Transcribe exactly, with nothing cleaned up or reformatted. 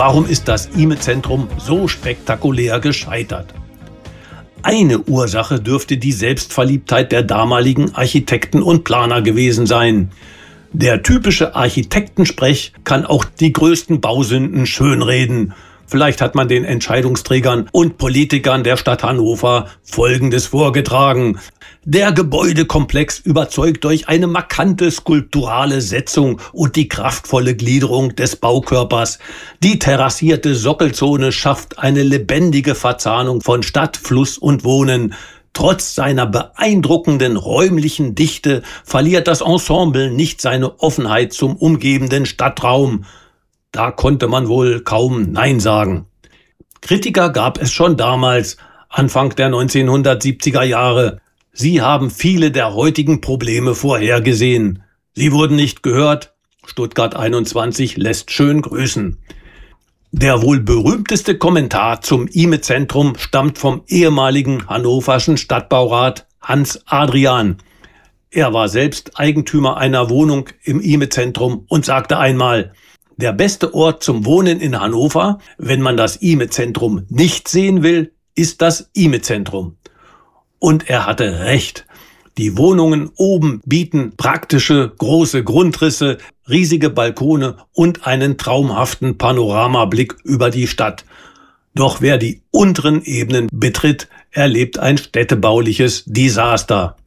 warum ist das IME-Zentrum so spektakulär gescheitert? Eine Ursache dürfte die Selbstverliebtheit der damaligen Architekten und Planer gewesen sein. Der typische Architektensprech kann auch die größten Bausünden schönreden. Vielleicht hat man den Entscheidungsträgern und Politikern der Stadt Hannover Folgendes vorgetragen: Der Gebäudekomplex überzeugt durch eine markante skulpturale Setzung und die kraftvolle Gliederung des Baukörpers. Die terrassierte Sockelzone schafft eine lebendige Verzahnung von Stadt, Fluss und Wohnen. Trotz seiner beeindruckenden räumlichen Dichte verliert das Ensemble nicht seine Offenheit zum umgebenden Stadtraum. Da konnte man wohl kaum Nein sagen. Kritiker gab es schon damals, Anfang der neunzehnhundertsiebziger Jahre. Sie haben viele der heutigen Probleme vorhergesehen. Sie wurden nicht gehört. Stuttgart einundzwanzig lässt schön grüßen. Der wohl berühmteste Kommentar zum IME-Zentrum stammt vom ehemaligen hannoverschen Stadtbaurat Hans Adrian. Er war selbst Eigentümer einer Wohnung im IME-Zentrum und sagte einmal: Der beste Ort zum Wohnen in Hannover, wenn man das IME-Zentrum nicht sehen will, ist das IME-Zentrum. Und er hatte recht. Die Wohnungen oben bieten praktische, große Grundrisse, riesige Balkone und einen traumhaften Panoramablick über die Stadt. Doch wer die unteren Ebenen betritt, erlebt ein städtebauliches Desaster.